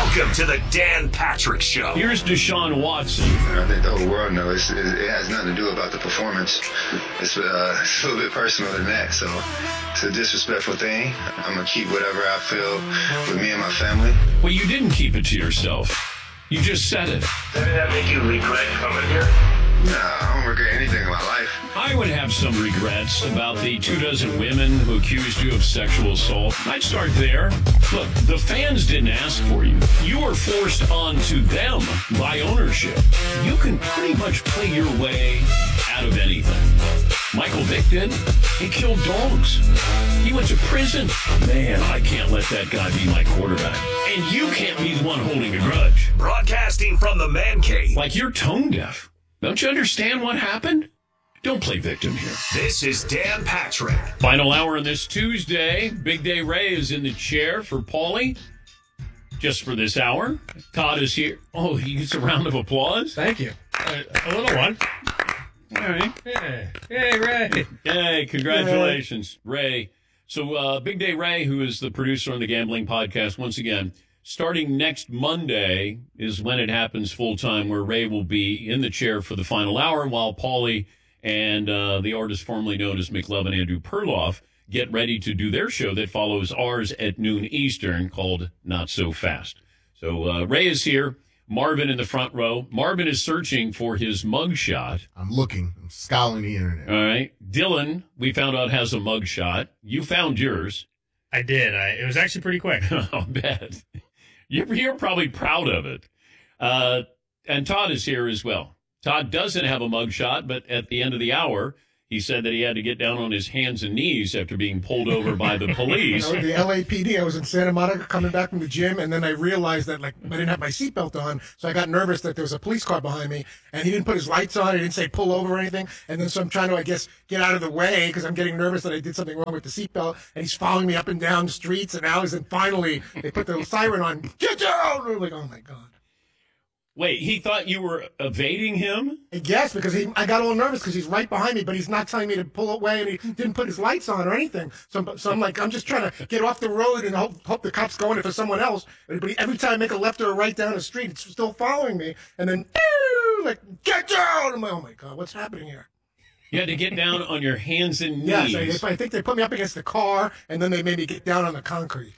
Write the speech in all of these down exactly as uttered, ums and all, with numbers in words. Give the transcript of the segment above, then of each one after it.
Welcome to the Dan Patrick Show. Here's Deshaun Watson. I think the whole world knows it, it has nothing to do about the performance. It's, uh, it's a little bit personal than that. So it's a disrespectful thing. I'm going to keep whatever I feel with me and my family. Well, you didn't keep it to yourself. You just said it. Didn't that make you regret coming here? No, I don't regret anything in my life. I would have some regrets about the two dozen women who accused you of sexual assault. I'd start there. Look, the fans didn't ask for you. You were forced onto them by ownership. You can pretty much play your way out of anything. Michael Vick did. He killed dogs. He went to prison. Man, I can't let that guy be my quarterback. And you can't be the one holding a grudge. Broadcasting from the man cave. Like you're tone deaf. Don't you understand what happened? Don't play victim here. This is Dan Patrick. Final hour on this Tuesday. Big Day Ray is in the chair for Paulie. Just for this hour. Todd is here. Oh, he gets a round of applause. Thank you. Uh, a little one. All right. Hey, hey Ray. Hey, congratulations, Ray. So, uh, Big Day Ray, who is the producer on the Gambling Podcast, once again, starting next Monday is when it happens full-time, where Ray will be in the chair for the final hour while Paulie and uh, the artist formerly known as McLovin, Andrew Perloff, get ready to do their show that follows ours at noon Eastern called Not So Fast. So uh, Ray is here. Marvin in the front row. Marvin is searching for his mugshot. I'm looking. I'm scouring the internet. All right. Dylan, we found out, has a mugshot. You found yours. I did. I, it was actually pretty quick. I'll bet. You're, you're probably proud of it. Uh, and Todd is here as well. Todd doesn't have a mugshot, but at the end of the hour, he said that he had to get down on his hands and knees after being pulled over by the police. You know, the L A P D, I was in Santa Monica coming back from the gym, and then I realized that like I didn't have my seatbelt on, so I got nervous that there was a police car behind me, and he didn't put his lights on, he didn't say pull over or anything, and then so I'm trying to, I guess, get out of the way because I'm getting nervous that I did something wrong with the seatbelt, and he's following me up and down the streets and alleys, and finally they put the siren on, get down! And I'm like, oh my God. Wait, he thought you were evading him? Yes, because he, I got all nervous because he's right behind me, but he's not telling me to pull away, and he didn't put his lights on or anything. So, so I'm like, I'm just trying to get off the road and hope, hope the cop's going for someone else. But he, every time I make a left or a right down the street, it's still following me. And then, like, get down! I'm like, oh my God, what's happening here? You had to get down on your hands and knees. Yes, I, I think they put me up against the car, and then they made me get down on the concrete.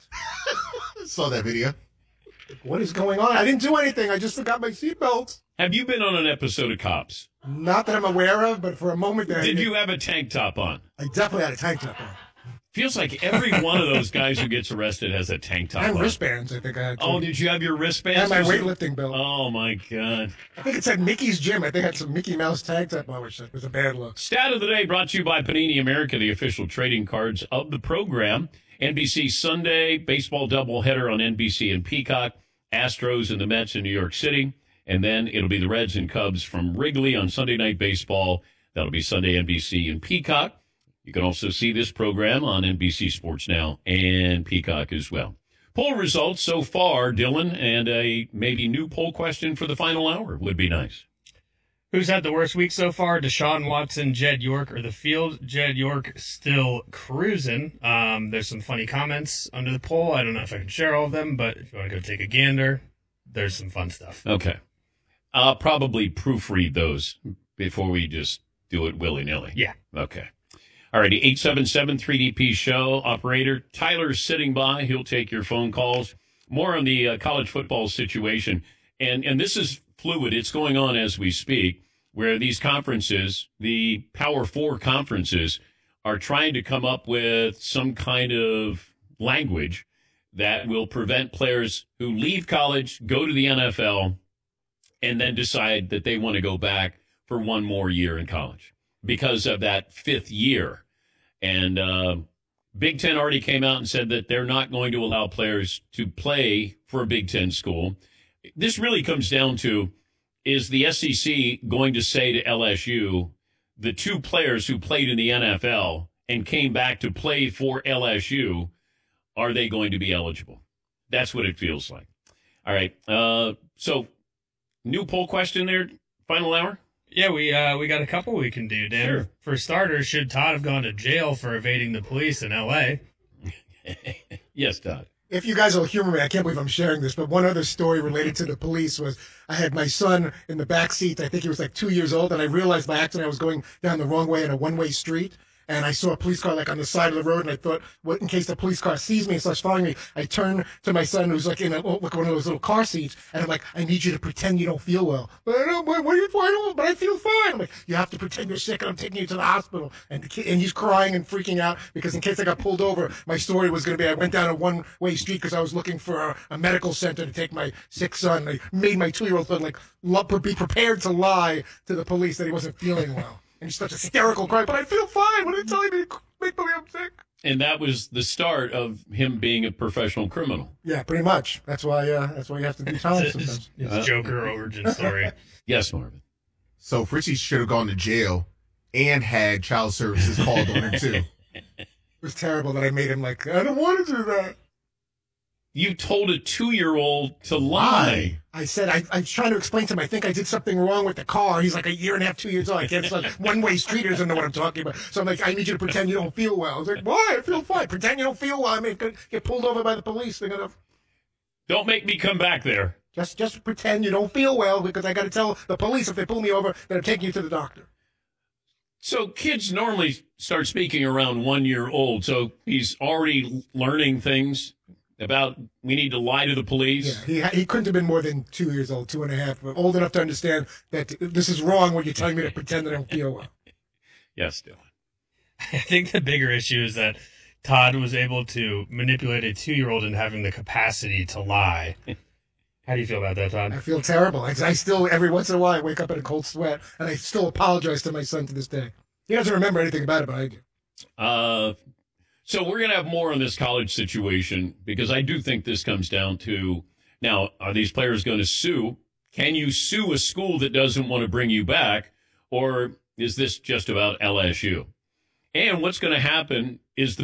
Saw that video. What is going on? I didn't do anything. I just forgot my seatbelt. Have you been on an episode of Cops? Not that I'm aware of, but for a moment there. Did I, you have a tank top on? I definitely had a tank top on. Feels like every one of those guys who gets arrested has a tank top and on. wristbands, I think I had. Oh, did you have your wristbands? And my weightlifting belt. Oh, my God. I think it said Mickey's Gym. I think I had some Mickey Mouse tank top on, which was a bad look. Stat of the day brought to you by Panini America, the official trading cards of the program. N B C Sunday, baseball doubleheader on N B C and Peacock. Astros and the Mets in New York City. And then it'll be the Reds and Cubs from Wrigley on Sunday Night Baseball. That'll be Sunday N B C and Peacock. You can also see this program on N B C Sports Now and Peacock as well. Poll results so far, Dylan, and a maybe new poll question for the final hour would be nice. Who's had the worst week so far? Deshaun Watson, Jed York, or the field? Jed York still cruising. Um, there's some funny comments under the poll. I don't know if I can share all of them, but if you want to go take a gander, there's some fun stuff. Okay. I'll probably proofread those before we just do it willy-nilly. Yeah. Okay. All righty, eight seven seven three D P show. Operator Tyler's sitting by. He'll take your phone calls. More on the uh, college football situation. And, and this is fluid. It's going on as we speak, where these conferences, the Power Four conferences, are trying to come up with some kind of language that will prevent players who leave college, go to the N F L, and then decide that they want to go back for one more year in college because of that fifth year. And uh, Big Ten already came out and said that they're not going to allow players to play for a Big Ten school. This really comes down to, is the S E C going to say to L S U, the two players who played in the N F L and came back to play for L S U, are they going to be eligible? That's what it feels like. All right. Uh, so, new poll question there, final hour? Yeah, we uh, we got a couple we can do, Dan. Sure. For starters, should Todd have gone to jail for evading the police in L A? Yes, Todd. If you guys will humor me, I can't believe I'm sharing this, but one other story related to the police was I had my son in the back seat. I think he was like two years old, and I realized by accident I was going down the wrong way in a one-way street. And I saw a police car like on the side of the road, and I thought, what in case the police car sees me and starts following me? I turn to my son, who's like in a, like one of those little car seats, and I'm like, I need you to pretend you don't feel well. But I don't, what, what are you, I don't, but I feel fine. I'm like, you have to pretend you're sick, and I'm taking you to the hospital. And the kid, and he's crying and freaking out because in case I got pulled over, my story was going to be I went down a one-way street because I was looking for a, a medical center to take my sick son. I made my two-year-old son like lo- be prepared to lie to the police that he wasn't feeling well. And he starts hysterical crying, but I feel fine. What are you telling me to make believe I'm sick? And that was the start of him being a professional criminal. Yeah, pretty much. That's why. Uh, that's why you have to do time It's, sometimes. it's uh, Joker origin story. Yes, Marvin. So Fritchie should have gone to jail and had child services called on him too. It was terrible that I made him like, I don't want to do that. You told a two-year-old to lie. I said, I, I was trying to explain to him, I think I did something wrong with the car. He's like a year and a half, two years old. I can't, it's like one-way street, he doesn't know what I'm talking about. So I'm like, I need you to pretend you don't feel well. I was like, why? I feel fine. Pretend you don't feel well. I mean, get pulled over by the police. They're going to... Don't make me come back there. Just, just pretend you don't feel well because I got to tell the police if they pull me over that I'm taking you to the doctor. So kids normally start speaking around one year old. So he's already learning things about we need to lie to the police. Yeah, he he couldn't have been more than two years old, two and a half, but old enough to understand that this is wrong when you're telling me to pretend that I don't feel well. Yes, Dylan. I think the bigger issue is that Todd was able to manipulate a two-year-old into having the capacity to lie. How do you feel about that, Todd? I feel terrible. I, I still, every once in a while, I wake up in a cold sweat, and I still apologize to my son to this day. He doesn't remember anything about it, but I do. Uh, so we're going to have more on this college situation because I do think this comes down to, now, are these players going to sue? Can you sue a school that doesn't want to bring you back? Or is this just about L S U? And what's going to happen is the